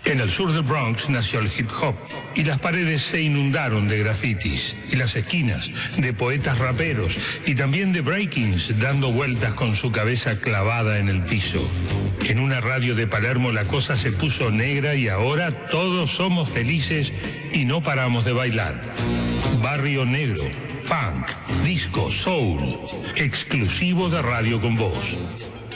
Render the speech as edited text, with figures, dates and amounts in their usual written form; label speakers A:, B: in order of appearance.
A: En el sur del Bronx nació el hip hop y las paredes se inundaron de grafitis y las esquinas de poetas raperos y también de breakings dando vueltas con su cabeza clavada en el piso. En una radio de Palermo la cosa se puso negra y ahora todos somos felices y no paramos de bailar. Barrio Negro, funk, disco, soul, exclusivo de Radio Con Voz.